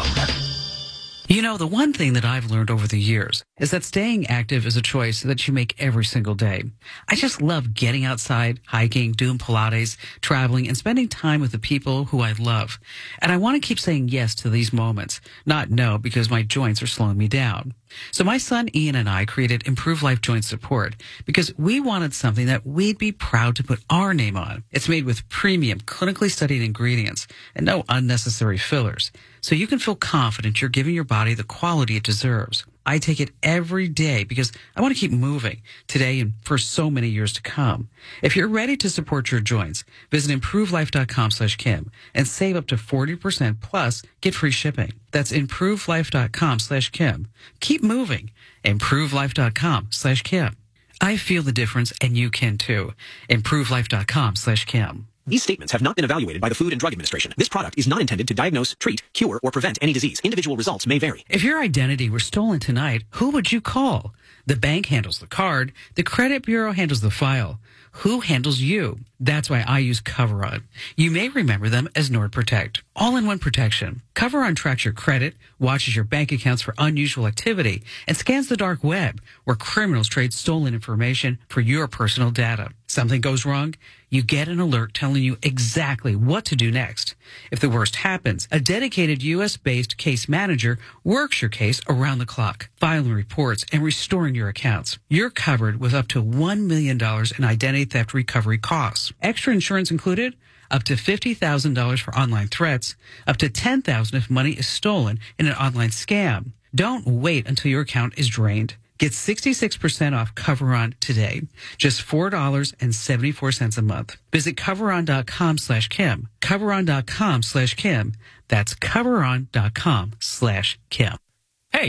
You know, the one thing that I've learned over the years is that staying active is a choice that you make every single day. I just love getting outside, hiking, doing Pilates, traveling, and spending time with the people who I love. And I want to keep saying yes to these moments, not no because my joints are slowing me down. So my son Ian and I created Improve Life Joint Support because we wanted something that we'd be proud to put our name on. It's made with premium, clinically studied ingredients and no unnecessary fillers. So you can feel confident you're giving your body the quality it deserves. I take it every day because I want to keep moving today and for so many years to come. If you're ready to support your joints, visit improvelife.com slash Kim and save up to forty percent plus get free shipping. That's improvelife.com slash Kim. Keep moving. Improvelife.com slash Kim. I feel the difference and you can too. Improvelife.com slash Kim. These statements have not been evaluated by the Food and Drug Administration. This product is not intended to diagnose, treat, cure, or prevent any disease. Individual results may vary. If your identity were stolen tonight, who would you call? The bank handles the card. The credit bureau handles the file. Who handles you? That's why I use Coveron. You may remember them as NordProtect. All-in-one protection. Coveron tracks your credit, watches your bank accounts for unusual activity, and scans the dark web where criminals trade stolen information for your personal data. Something goes wrong, you get an alert telling you exactly what to do next. If the worst happens, a dedicated U S-based case manager works your case around the clock, filing reports and restoring your accounts. You're covered with up to one million dollars in identity theft recovery costs. Extra insurance included? Up to fifty thousand dollars for online threats, up to ten thousand dollars if money is stolen in an online scam. Don't wait until your account is drained. Get sixty-six percent off Coveron today. Just four dollars and seventy-four cents a month. Visit Coveron.com slash Kim. Coveron.com slash Kim. That's Coveron.com slash Kim. Hey,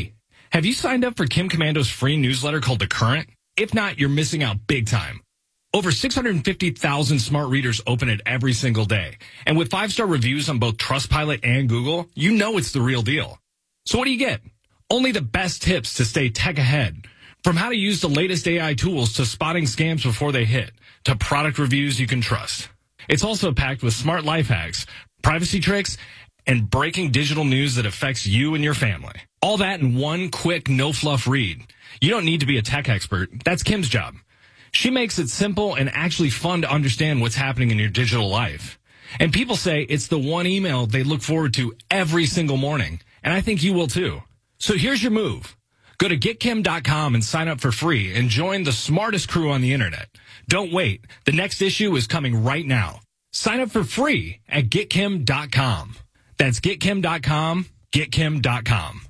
Have you signed up for Kim Commando's free newsletter called The Current? If not, you're missing out big time. Over six hundred fifty thousand smart readers open it every single day. And with five-star reviews on both Trustpilot and Google, you know it's the real deal. So what do you get? Only the best tips to stay tech ahead. From how to use the latest A I tools to spotting scams before they hit, to product reviews you can trust. It's also packed with smart life hacks, privacy tricks, and breaking digital news that affects you and your family. All that in one quick, no-fluff read. You don't need to be a tech expert. That's Kim's job. She makes it simple and actually fun to understand what's happening in your digital life. And people say it's the one email they look forward to every single morning. And I think you will too. So here's your move. Go to get kim dot com and sign up for free and join the smartest crew on the internet. Don't wait. The next issue is coming right now. Sign up for free at get kim dot com. That's get kim dot com, get kim dot com.